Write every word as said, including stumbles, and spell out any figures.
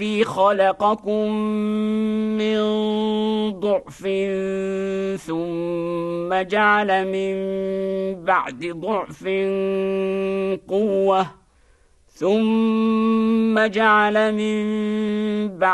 الذي خلقكم من ضعف ثم جعل من بعد ضعف قوة ثم جعل من بعد